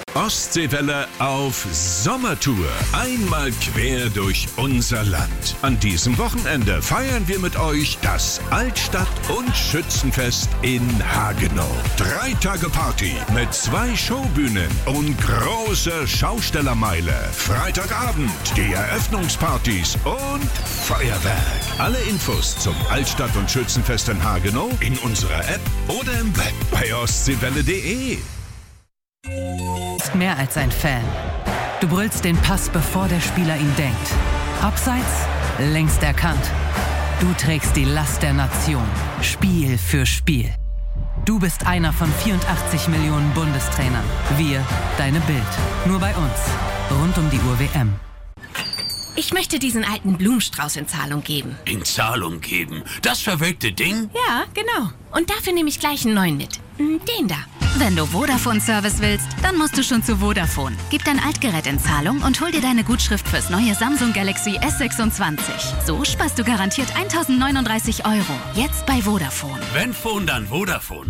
Ostseewelle auf Sommertour. Einmal quer durch unser Land. An diesem Wochenende feiern wir mit euch das Altstadt- und Schützenfest in Hagenow. 3 Tage Party mit 2 Showbühnen und großer Schaustellermeile. Freitagabend die Eröffnungspartys und Feuerwerk. Alle Infos zum Altstadt- und Schützenfest in Hagenow in unserer App oder im Web bei ostseewelle.de. Ist mehr als ein Fan. Du brüllst den Pass, bevor der Spieler ihn denkt. Abseits, längst erkannt. Du trägst die Last der Nation, Spiel für Spiel. Du bist einer von 84 Millionen Bundestrainern. Wir, deine Bild. Nur bei uns. Rund um die Uhr WM. Ich möchte diesen alten Blumenstrauß in Zahlung geben. In Zahlung geben? Das verwelkte Ding? Ja, genau. Und dafür nehme ich gleich einen neuen mit. Den da. Wenn du Vodafone-Service willst, dann musst du schon zu Vodafone. Gib dein Altgerät in Zahlung und hol dir deine Gutschrift fürs neue Samsung Galaxy S26. So sparst du garantiert 1.039 €. Jetzt bei Vodafone. Wenn Phone, dann Vodafone.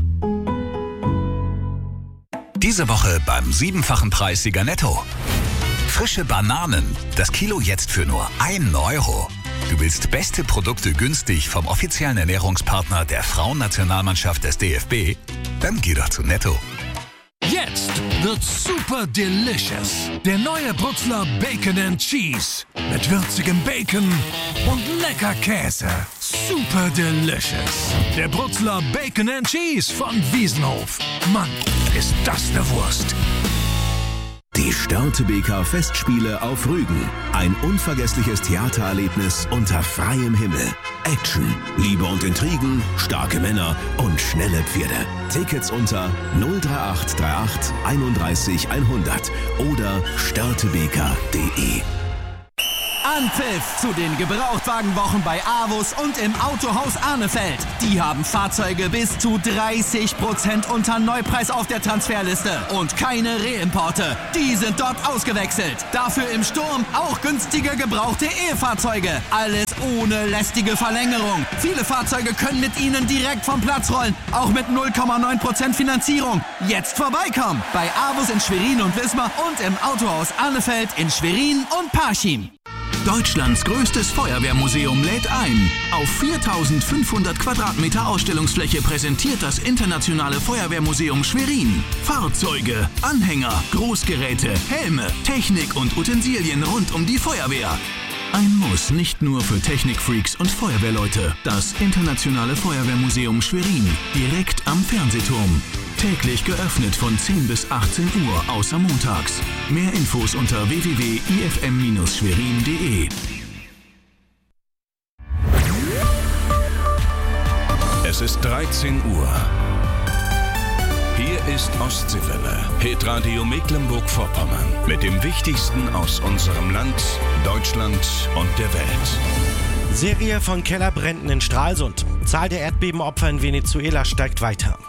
Diese Woche beim 7-fachen Preissieger Netto. Frische Bananen. Das Kilo jetzt für nur 1 €. Du willst beste Produkte günstig vom offiziellen Ernährungspartner der Frauennationalmannschaft des DFB? Dann geh doch zu Netto. Jetzt wird super delicious. Der neue Brutzler Bacon and Cheese. Mit würzigem Bacon und lecker Käse. Super delicious. Der Brutzler Bacon and Cheese von Wiesenhof. Mann, ist das eine Wurst. Die Störtebeker Festspiele auf Rügen. Ein unvergessliches Theatererlebnis unter freiem Himmel. Action, Liebe und Intrigen, starke Männer und schnelle Pferde. Tickets unter 03838 31 100 oder störtebeker.de. Anpfiff zu den Gebrauchtwagenwochen bei AWUS und im Autohaus Arnefeld. Die haben Fahrzeuge bis zu 30% unter Neupreis auf der Transferliste. Und keine Reimporte. Die sind dort ausgewechselt. Dafür im Sturm auch günstige gebrauchte E-Fahrzeuge. Alles ohne lästige Verlängerung. Viele Fahrzeuge können mit ihnen direkt vom Platz rollen. Auch mit 0,9% Finanzierung. Jetzt vorbeikommen. Bei AWUS in Schwerin und Wismar und im Autohaus Arnefeld in Schwerin und Parchim. Deutschlands größtes Feuerwehrmuseum lädt ein. Auf 4.500 Quadratmeter Ausstellungsfläche präsentiert das Internationale Feuerwehrmuseum Schwerin Fahrzeuge, Anhänger, Großgeräte, Helme, Technik und Utensilien rund um die Feuerwehr. Ein Muss nicht nur für Technikfreaks und Feuerwehrleute. Das Internationale Feuerwehrmuseum Schwerin, direkt am Fernsehturm. Täglich geöffnet von 10 bis 18 Uhr, außer montags. Mehr Infos unter www.ifm-schwerin.de. Es ist 13 Uhr. Hier ist Ostseewelle, Hitradio Mecklenburg-Vorpommern. Mit dem Wichtigsten aus unserem Land, Deutschland und der Welt. Serie von Kellerbränden in Stralsund. Zahl der Erdbebenopfer in Venezuela steigt weiter.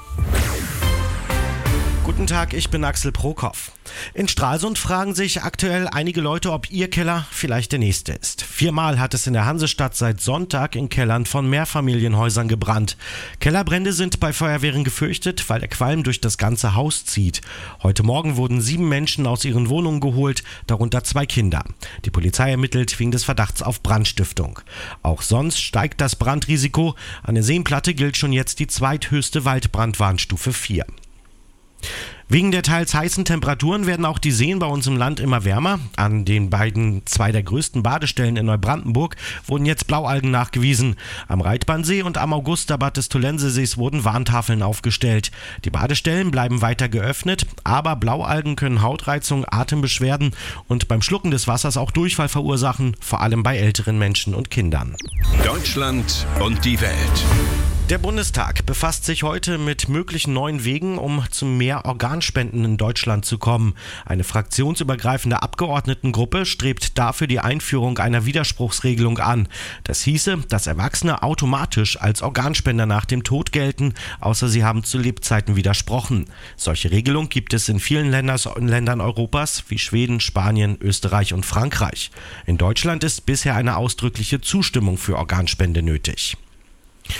Guten Tag, ich bin Axel Prokop. In Stralsund fragen sich aktuell einige Leute, ob ihr Keller vielleicht der nächste ist. 4-mal hat es in der Hansestadt seit Sonntag in Kellern von Mehrfamilienhäusern gebrannt. Kellerbrände sind bei Feuerwehren gefürchtet, weil der Qualm durch das ganze Haus zieht. Heute Morgen wurden 7 Menschen aus ihren Wohnungen geholt, darunter 2 Kinder. Die Polizei ermittelt wegen des Verdachts auf Brandstiftung. Auch sonst steigt das Brandrisiko. An der Seenplatte gilt schon jetzt die zweithöchste Waldbrandwarnstufe 4. Wegen der teils heißen Temperaturen werden auch die Seen bei uns im Land immer wärmer. An den 2 der größten Badestellen in Neubrandenburg wurden jetzt Blaualgen nachgewiesen. Am Reitbahnsee und am Augusterbad des Tolensesees wurden Warntafeln aufgestellt. Die Badestellen bleiben weiter geöffnet, aber Blaualgen können Hautreizung, Atembeschwerden und beim Schlucken des Wassers auch Durchfall verursachen, vor allem bei älteren Menschen und Kindern. Deutschland und die Welt. Der Bundestag befasst sich heute mit möglichen neuen Wegen, um zu mehr Organspenden in Deutschland zu kommen. Eine fraktionsübergreifende Abgeordnetengruppe strebt dafür die Einführung einer Widerspruchsregelung an. Das hieße, dass Erwachsene automatisch als Organspender nach dem Tod gelten, außer sie haben zu Lebzeiten widersprochen. Solche Regelung gibt es in vielen Ländern Europas wie Schweden, Spanien, Österreich und Frankreich. In Deutschland ist bisher eine ausdrückliche Zustimmung für Organspende nötig.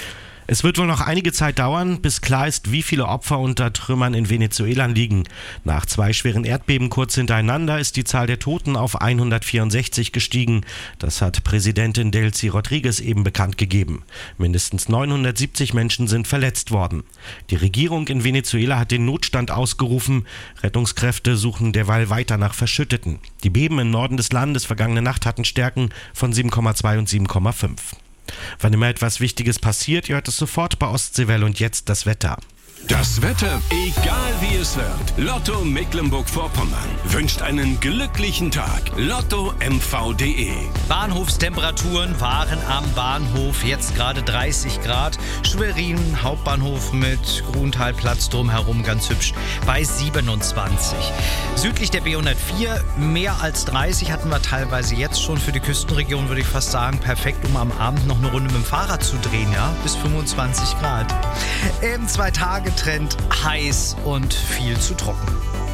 Es wird wohl noch einige Zeit dauern, bis klar ist, wie viele Opfer unter Trümmern in Venezuela liegen. Nach 2 schweren Erdbeben kurz hintereinander ist die Zahl der Toten auf 164 gestiegen. Das hat Präsidentin Delcy Rodriguez eben bekannt gegeben. Mindestens 970 Menschen sind verletzt worden. Die Regierung in Venezuela hat den Notstand ausgerufen. Rettungskräfte suchen derweil weiter nach Verschütteten. Die Beben im Norden des Landes vergangene Nacht hatten Stärken von 7,2 und 7,5. Wann immer etwas Wichtiges passiert, ihr hört es sofort bei Ostseewelle und jetzt das Wetter. Das Wetter, egal wie es wird. Lotto Mecklenburg-Vorpommern wünscht einen glücklichen Tag. LottoMV.de. Bahnhofstemperaturen waren am Bahnhof jetzt gerade 30 Grad. Schwerin, Hauptbahnhof mit Gruntalplatz drumherum ganz hübsch bei 27. Südlich der B104 mehr als 30 hatten wir teilweise jetzt schon. Für die Küstenregion würde ich fast sagen, perfekt, um am Abend noch eine Runde mit dem Fahrrad zu drehen, ja, bis 25 Grad. Im 2-Tage-Trend heiß und viel zu trocken.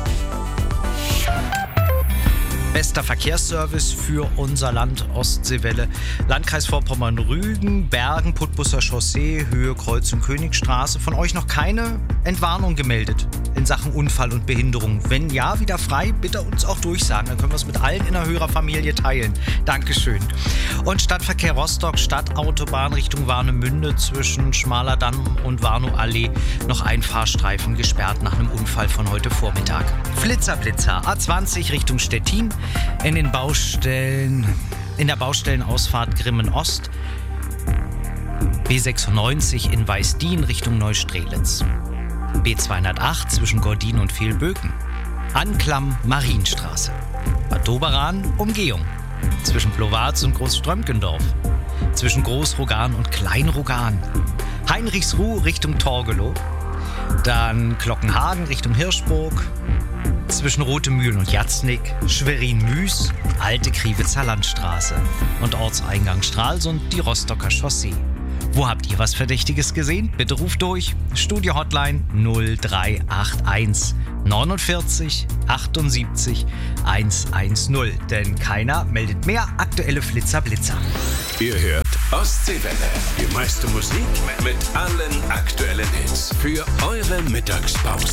Bester Verkehrsservice für unser Land, Ostseewelle. Landkreis Vorpommern-Rügen, Bergen, Putbusser Chaussee, Höhe Kreuzung Königstraße. Von euch noch keine Entwarnung gemeldet in Sachen Unfall und Behinderung? Wenn ja, wieder frei, bitte uns auch durchsagen. Dann können wir es mit allen in der Hörerfamilie teilen. Dankeschön. Und Stadtverkehr Rostock, Stadtautobahn Richtung Warnemünde zwischen Schmaler Damm und Warnow-Allee. Noch ein Fahrstreifen gesperrt nach einem Unfall von heute Vormittag. Flitzer, A20 Richtung Stettin. In der Baustellenausfahrt Grimmen-Ost, B96 in Weißdien Richtung Neustrelitz, B208 zwischen Gordin und Vehlböken, Anklam Marienstraße, Bad Doberan Umgehung, zwischen Blowarz und Großströmkendorf, zwischen Großrogan und Kleinrogan, Heinrichsruh Richtung Torgelow, dann Glockenhagen Richtung Hirschburg, zwischen Rotemühlen und Jatznick, Schwerin-Müs, Alte Kriewitzer Landstraße und Ortseingang Stralsund, die Rostocker Chaussee. Wo habt ihr was Verdächtiges gesehen? Bitte ruft durch. Studio-Hotline 0381 49 78 110. Denn keiner meldet mehr aktuelle Flitzer-Blitzer. Ihr hört Ostseewelle. Die meiste Musik mit allen aktuellen Hits für eure Mittagspause.